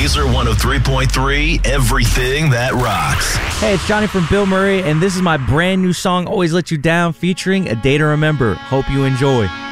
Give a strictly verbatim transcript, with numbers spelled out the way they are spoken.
Laser one oh three point three, everything that rocks. Hey, it's Johnny from Bill Murray, and this is my brand new song, Always Let You Down, featuring A Day to Remember. Hope you enjoy.